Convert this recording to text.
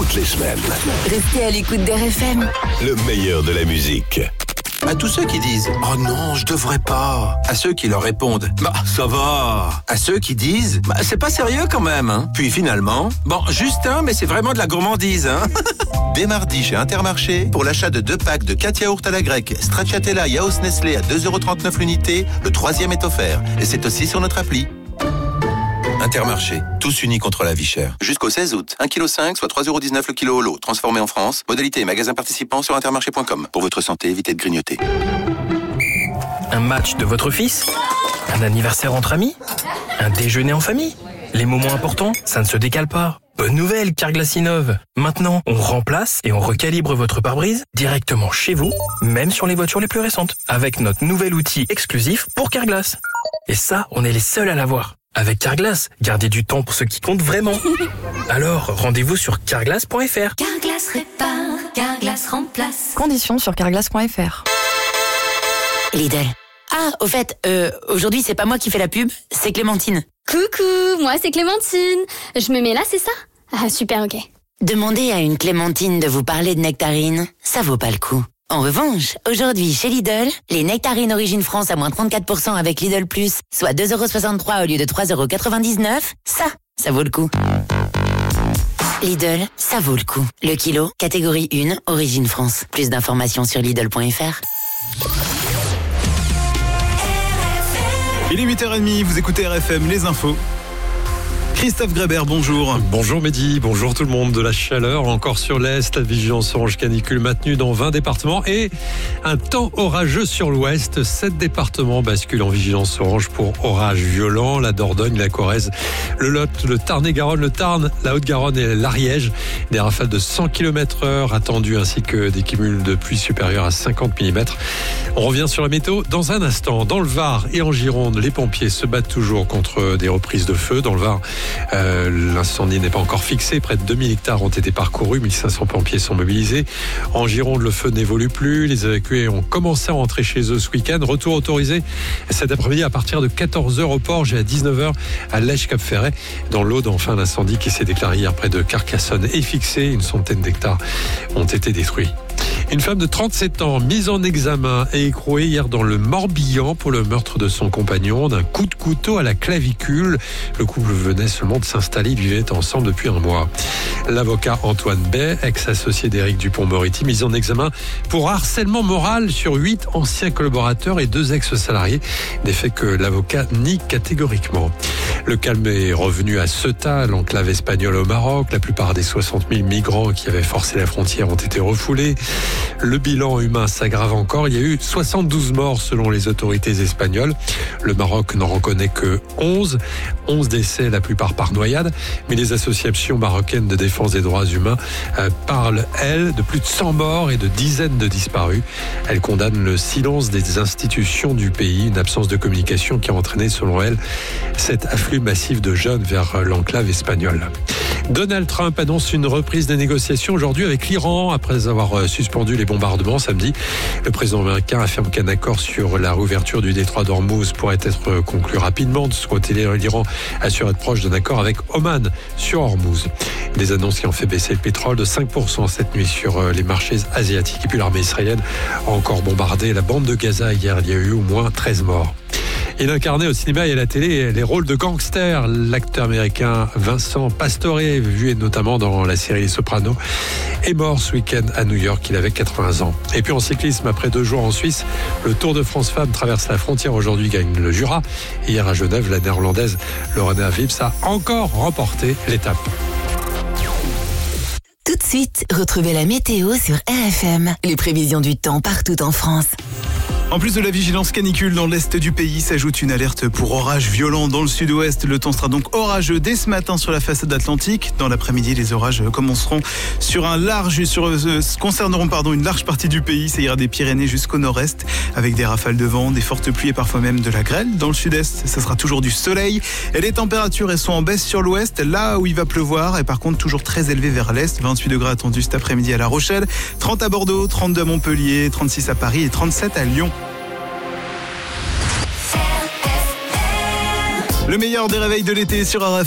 toutes les semaines. Restez à l'écoute d'RFM. Le meilleur de la musique. À tous ceux qui disent « Oh non, je devrais pas ». À ceux qui leur répondent « Bah, ça va ». À ceux qui disent « Bah, c'est pas sérieux quand même, hein ». Puis finalement « Bon, juste un, mais c'est vraiment de la gourmandise, hein ». Dès mardi chez Intermarché, pour l'achat de 2 packs de 4 yaourts à la grecque, Stracciatella Yaourt Nestlé à 2,39€ l'unité, le 3e est offert. Et c'est aussi sur notre appli. Intermarché, tous unis contre la vie chère. Jusqu'au 16 août, 1,5 kg, soit 3,19€ le kilo au lot, transformé en France. Modalité et magasins participants sur intermarché.com. Pour votre santé, évitez de grignoter. Un match de votre fils ? Un anniversaire entre amis ? Un déjeuner en famille ? Les moments importants, ça ne se décale pas. Bonne nouvelle, Carglass innove. Maintenant, on remplace et on recalibre votre pare-brise directement chez vous, même sur les voitures les plus récentes, avec notre nouvel outil exclusif pour Carglass. Et ça, on est les seuls à l'avoir. Avec Carglass, gardez du temps pour ce qui compte vraiment. Alors, rendez-vous sur carglass.fr. Carglass répare, Carglass remplace. Conditions sur carglass.fr. Lidl. Ah, au fait, aujourd'hui c'est pas moi qui fais la pub, c'est Clémentine. Coucou, moi c'est Clémentine. Je me mets là, c'est ça ? Ah super, ok. Demandez à une Clémentine de vous parler de nectarines, ça vaut pas le coup. En revanche, aujourd'hui chez Lidl, les nectarines Origine France à moins 34% avec Lidl Plus, soit 2,63€ au lieu de 3,99€, ça vaut le coup. Lidl, ça vaut le coup. Le kilo, catégorie 1, Origine France. Plus d'informations sur Lidl.fr. Il est 8h30, vous écoutez RFM, les infos. Christophe Grébert, bonjour. Bonjour Mehdi, bonjour tout le monde. De la chaleur encore sur l'Est, la vigilance orange canicule maintenue dans 20 départements et un temps orageux sur l'Ouest. 7 départements basculent en vigilance orange pour orages violents. La Dordogne, la Corrèze, le Lot, le Tarn-et-Garonne, le Tarn, la Haute-Garonne et l'Ariège. Des rafales de 100 km/h attendues ainsi que des cumuls de pluie supérieurs à 50 mm. On revient sur la météo dans un instant. Dans le Var et en Gironde, les pompiers se battent toujours contre des reprises de feu. Dans le Var, l'incendie n'est pas encore fixé. Près de 2000 hectares ont été parcourus. 1500 pompiers sont mobilisés. En Gironde, le feu n'évolue plus. Les évacués ont commencé à rentrer chez eux ce week-end. Retour autorisé cet après-midi à partir de 14h au Porge et à 19h à Lèche-Cap-Ferret. Dans l'Aude, enfin, l'incendie qui s'est déclaré hier près de Carcassonne est fixé. Une centaine d'hectares ont été détruits. Une femme de 37 ans mise en examen et écrouée hier dans le Morbihan pour le meurtre de son compagnon d'un coup de couteau à la clavicule. Le couple venait seulement de s'installer, ils vivaient ensemble depuis un mois. L'avocat Antoine Bay, ex-associé d'Éric Dupond-Moretti, mis en examen pour harcèlement moral sur 8 anciens collaborateurs et 2 ex-salariés. Des faits que l'avocat nie catégoriquement. Le calme est revenu à Ceuta, l'enclave espagnole au Maroc. La plupart des 60 000 migrants qui avaient forcé la frontière ont été refoulés. Le bilan humain s'aggrave encore. Il y a eu 72 morts selon les autorités espagnoles. Le Maroc n'en reconnaît que 11 décès, la plupart par noyade. Mais les associations marocaines de défense des droits humains parlent, elles, de plus de 100 morts et de dizaines de disparus. Elles condamnent le silence des institutions du pays, une absence de communication qui a entraîné, selon elles, cet afflux massif de jeunes vers l'enclave espagnole. Donald Trump annonce une reprise des négociations aujourd'hui avec l'Iran après avoir suspendu les bombardements samedi. Le président américain affirme qu'un accord sur la réouverture du détroit d'Ormuz pourrait être conclu rapidement. De ce côté, l'Iran assure être proche d'un accord avec Oman sur Ormuz. Des annonces qui ont fait baisser le pétrole de 5% cette nuit sur les marchés asiatiques. Et puis l'armée israélienne a encore bombardé la bande de Gaza hier. Il y a eu au moins 13 morts. Il incarnait au cinéma et à la télé les rôles de gangsters. L'acteur américain Vincent Pastore, vu notamment dans la série Les Sopranos, est mort ce week-end à New York. Il avait 80 ans. Et puis en cyclisme, après 2 jours en Suisse, le Tour de France Femmes traverse la frontière aujourd'hui, gagne le Jura. Hier à Genève, la néerlandaise Lorena Wips a encore remporté l'étape. Tout de suite, retrouvez la météo sur RFM. Les prévisions du temps partout en France. En plus de la vigilance canicule dans l'est du pays, s'ajoute une alerte pour orages violents dans le sud-ouest. Le temps sera donc orageux dès ce matin sur la façade atlantique. Dans l'après-midi, les orages commenceront concerneront une large partie du pays. Ça ira des Pyrénées jusqu'au nord-est avec des rafales de vent, des fortes pluies et parfois même de la grêle. Dans le sud-est, ça sera toujours du soleil. Et les températures, elles sont en baisse sur l'ouest, là où il va pleuvoir. Et par contre, toujours très élevé vers l'est. 28 degrés attendus cet après-midi à La Rochelle, 30 à Bordeaux, 32 à Montpellier, 36 à Paris et 37 à Lyon. Le meilleur des réveils de l'été sur RFM.